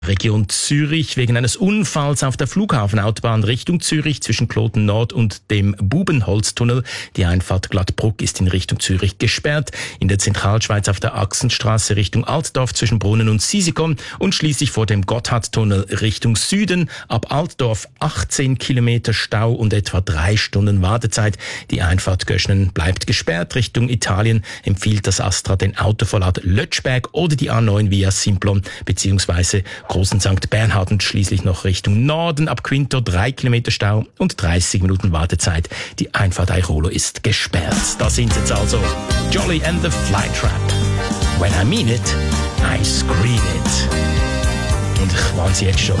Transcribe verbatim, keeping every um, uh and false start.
Region Zürich wegen eines Unfalls auf der Flughafenautobahn Richtung Zürich zwischen Kloten Nord und dem Bubenholztunnel. Die Einfahrt Glattbruck ist in Richtung Zürich gesperrt. In der Zentralschweiz auf der Achsenstraße Richtung Altdorf zwischen Brunnen und Sisikon und schließlich vor dem Gotthardtunnel Richtung Süden. Ab Altdorf achtzehn Kilometer Stau und etwa drei Stunden Wartezeit. Die Einfahrt Göschnen bleibt gesperrt. Richtung Italien empfiehlt das Astra den Autoverlad Lötschberg oder die A neun via Simplon bzw. Großen Sankt Bernhard und schließlich noch Richtung Norden ab Quinto drei Kilometer Stau und dreißig Minuten Wartezeit. Die Einfahrt Airolo ist gesperrt. Da sind jetzt also Jolly and the Flytrap. When I mean it, I scream it. Und ich warne Sie jetzt schon,